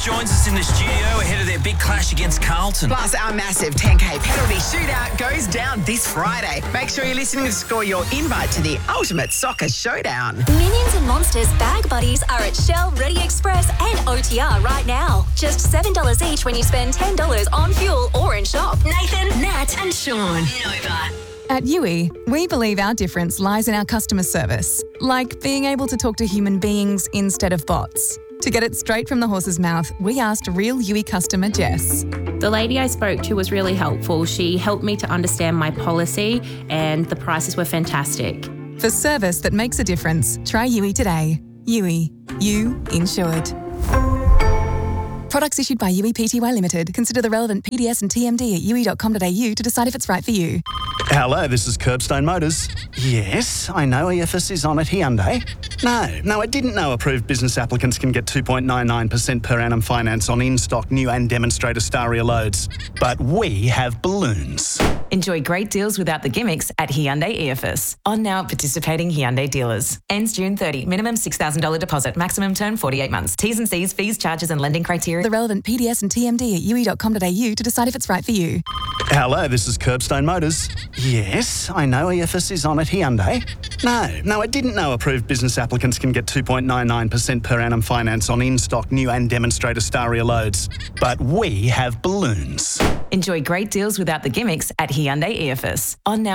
joins us in the studio ahead of their big clash against Carlton. Plus, our massive 10K penalty shootout goes down this Friday. Make sure you're listening to score your invite to the Ultimate Soccer Showdown. Minions and Monsters Bag Buddies are at Shell, Ready Express and OTR right now. Just $7 each when you spend $10 on fuel or in shop. Nathan, Nat and Sean. Nova. At Yui, we believe our difference lies in our customer service, like being able to talk to human beings instead of bots. To get it straight from the horse's mouth, we asked real Yui customer Jess. The lady I spoke to was really helpful. She helped me to understand my policy and the prices were fantastic. For service that makes a difference, try Yui today. Yui, you insured. Products issued by Yui Pty Limited. Consider the relevant PDS and TMD at yui.com.au to decide if it's right for you. Hello, this is Curbstone Motors. Yes, I know EFS is on at Hyundai. No, I didn't know approved business applicants can get 2.99% per annum finance on in-stock new and demonstrator Staria loads. But we have balloons. Enjoy great deals without the gimmicks at Hyundai EFS. On now at participating Hyundai dealers. Ends June 30. Minimum $6,000 deposit. Maximum term 48 months. T's and C's, fees, charges and lending criteria. The relevant PDS and TMD at yui.com.au to decide if it's right for you. Hello, this is Curbstone Motors. Yes, I know EFS is on at Hyundai. No, I didn't know approved business applicants can get 2.99% per annum finance on in-stock new and demonstrator Staria loads. But we have balloons. Enjoy great deals without the gimmicks at Hyundai EFS. On now